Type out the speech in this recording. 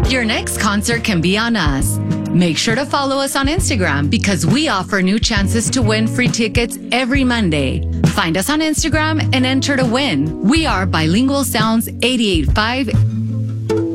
Your next concert can be on us. Make sure to follow us on Instagram because we offer new chances to win free tickets every Monday. Find us on Instagram and enter to win. We are Bilingual Sounds 88.5